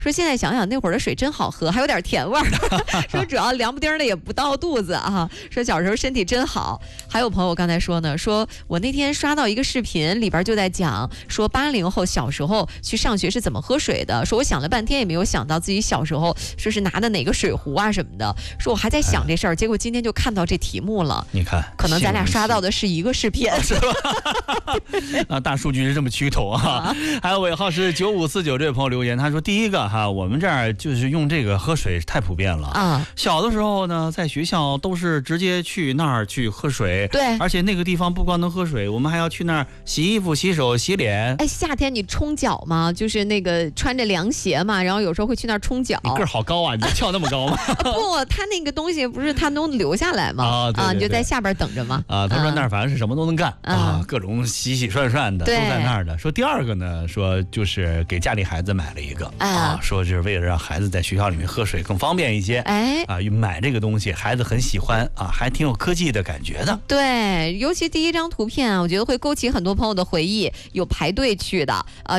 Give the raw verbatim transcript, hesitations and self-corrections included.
说现在想想那会儿的水真好喝，还有点甜味儿。说主要凉不丁的也不到肚子啊。说小时候身体真好。还有朋友刚才说呢，说我那天刷到一个视频，里边就在讲说八零后小时候去上学是怎么喝水的。说我想了半天也没有想到自己小时候说是拿的哪个水壶啊什么的。说我还在想这事儿，结果今天就看到这题目了。 你看， 可能咱俩刷到的是一个视频， 是吧？啊，大数据是这么趋同啊。还有尾号是九五四九这位朋友留言，他说第一个哈，我们这儿就是用这个喝水太普遍了啊。小的时候呢，在学校都是直接去那儿去喝水， 对， 而且那个地方不光能喝水，我们还要去那儿洗衣服、洗手、洗脸。 哎，夏天你冲脚吗？就是那个穿着凉鞋嘛，然后有时候会去那儿冲脚。 你个儿好高啊，你跳那么高吗？ 不，他那个东西不是他能留下来吗？ 啊，对对对， 啊，你就在下边等着嘛。 啊，他说那儿反正是什么都能干、嗯、啊，各种洗洗涮涮的都在那儿的。说第二个呢，说就是给家里孩子买了一个、啊、啊，说就是为了让孩子在学校里面喝水更方便一些。哎，啊，买这个东西孩子很喜欢啊，还挺有科技的感觉的。 对，尤其第一张图片啊，我觉得会勾起很多朋友的回忆，有排队去的，呃。